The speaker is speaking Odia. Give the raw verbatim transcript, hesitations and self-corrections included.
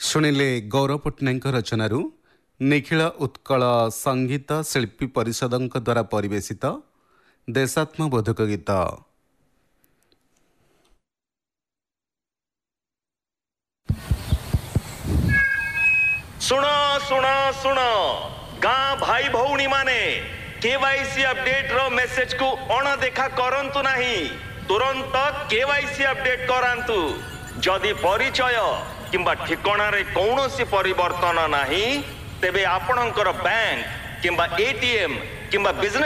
ଶୁଣିଲେ ଗୌରବ ପଟ୍ଟନାୟକଙ୍କ ରଚନାରୁ ନିଖିଳ ଉତ୍କଳ ସଙ୍ଗୀତ ଶିଳ୍ପୀ ପରିଷଦଙ୍କ ଦ୍ୱାରା ପରିବେଶିତ ଦେଶାତ୍ମବୋଧକ ଗୀତ। ଶୁଣ ଶୁଣ ଶୁଣ ଗାଁ ଭାଇ ଭଉଣୀ ମାନେ କେୱାଇସି ଅପଡେଟ ର ମେସେଜ କୁ ଅଣଦେଖା କରନ୍ତୁ ନାହିଁ। ତୁରନ୍ତ କେୱାଇସି ଅପଡେଟ କରାନ୍ତୁ। ଯଦି ପରିଚୟ କିମ୍ବା ଠିକଣାରେ କୌଣସି ପରିବର୍ତ୍ତନ ନାହିଁ ତେବେ ଆପଣଙ୍କର ବ୍ୟାଙ୍କ କିମ୍ବା ଏଟିଏମ୍ କିମ୍ବା ବିଜନେସ